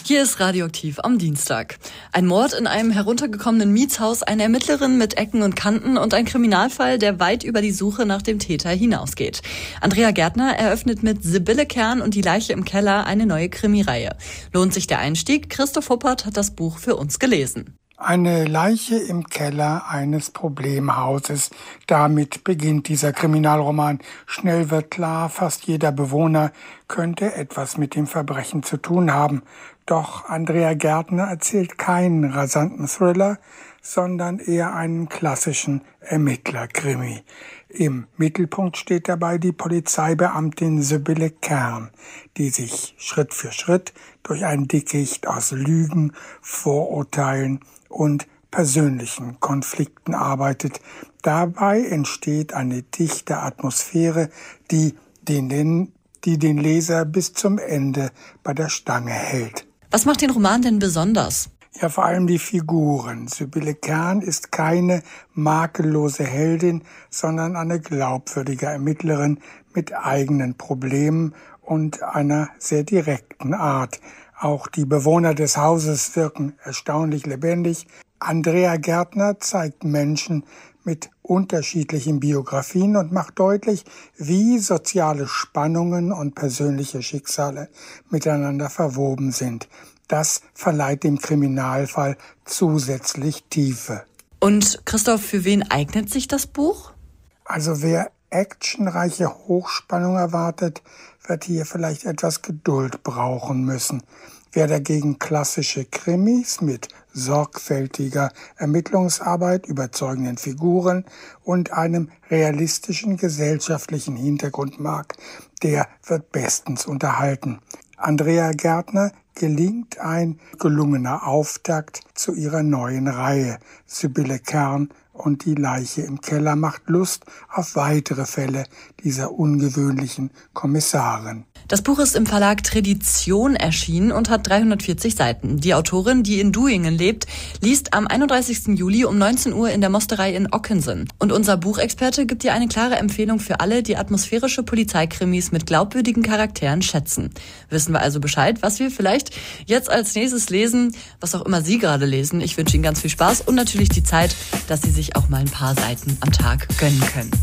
Hier ist Radioaktiv am Dienstag. Ein Mord in einem heruntergekommenen Mietshaus, eine Ermittlerin mit Ecken und Kanten und ein Kriminalfall, der weit über die Suche nach dem Täter hinausgeht. Andrea Gärtner eröffnet mit Sibylle Kern und die Leiche im Keller eine neue Krimireihe. Lohnt sich der Einstieg? Christoph Huppert hat das Buch für uns gelesen. Eine Leiche im Keller eines Problemhauses. Damit beginnt dieser Kriminalroman. Schnell wird klar, fast jeder Bewohner könnte etwas mit dem Verbrechen zu tun haben. Doch Andrea Gärtner erzählt keinen rasanten Thriller, sondern eher einen klassischen Ermittlerkrimi. Im Mittelpunkt steht dabei die Polizeibeamtin Sibylle Kern, die sich Schritt für Schritt durch ein Dickicht aus Lügen, Vorurteilen und persönlichen Konflikten arbeitet. Dabei entsteht eine dichte Atmosphäre, die den Leser bis zum Ende bei der Stange hält. Was macht den Roman denn besonders? Ja, vor allem die Figuren. Sibylle Kern ist keine makellose Heldin, sondern eine glaubwürdige Ermittlerin mit eigenen Problemen und einer sehr direkten Art. Auch die Bewohner des Hauses wirken erstaunlich lebendig. Andrea Gärtner zeigt Menschen mit unterschiedlichen Biografien und macht deutlich, wie soziale Spannungen und persönliche Schicksale miteinander verwoben sind. Das verleiht dem Kriminalfall zusätzlich Tiefe. Und Christoph, für wen eignet sich das Buch? Also wer actionreiche Hochspannung erwartet, wird hier vielleicht etwas Geduld brauchen müssen. Wer dagegen klassische Krimis mit sorgfältiger Ermittlungsarbeit, überzeugenden Figuren und einem realistischen gesellschaftlichen Hintergrund mag, der wird bestens unterhalten. Andrea Gärtner gelingt ein gelungener Auftakt zu ihrer neuen Reihe. Sibylle Kern und die Leiche im Keller macht Lust auf weitere Fälle dieser ungewöhnlichen Kommissarin. Das Buch ist im Verlag Tradition erschienen und hat 340 Seiten. Die Autorin, die in Duingen lebt, liest am 31. Juli um 19 Uhr in der Mosterei in Ockensen. Und unser Buchexperte gibt dir eine klare Empfehlung für alle, die atmosphärische Polizeikrimis mit glaubwürdigen Charakteren schätzen. Wissen wir also Bescheid, was wir vielleicht jetzt als nächstes lesen, was auch immer Sie gerade lesen. Ich wünsche Ihnen ganz viel Spaß und natürlich die Zeit, dass Sie sich auch mal ein paar Seiten am Tag gönnen können.